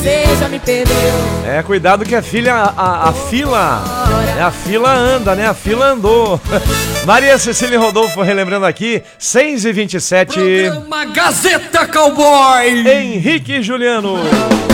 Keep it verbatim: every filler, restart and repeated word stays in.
Você já me perdeu. É, cuidado que a filha, a, a fila, é, a fila anda, né? A fila andou. Maria Cecília Rodolfo relembrando aqui, seis e vinte e sete. Programa Gazeta Cowboy. Henrique e Juliano.